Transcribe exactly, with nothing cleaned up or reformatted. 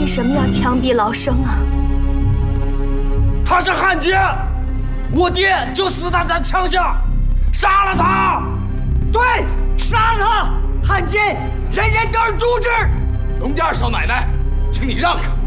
为什么要枪毙老生啊？ 他是汉奸，我爹就死在咱枪下，杀了他！ 对，杀了他！汉奸，人人都是诛之。 龙家二少奶奶，请你让开。